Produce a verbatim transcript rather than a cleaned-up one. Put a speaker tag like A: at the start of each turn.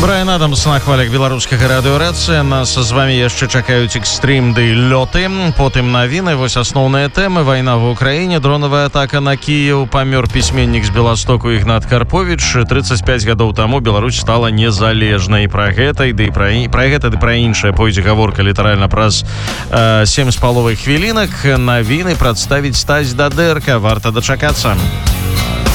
A: Брайан Адамс на хвалях беларускага радыёрацыя. Нас з вами яшчэ чакаюць экстрим ды лёты. Потым навіны, вось асноўныя тэмы. Вайна в Украіне, дронавая атака на Кіеў, памёр пісьменнік з Беластоку Ігнат Карпович. тридцать пять гадоў таму Беларусь стала незалежнай. Пра гэта і ды пра, пра гэта ды пра іншае пойдзе гаворка літаральна праз э, сем з паловай хвілінак. Навіны прадставіць Стась Дадэрка. Варта дачакацца.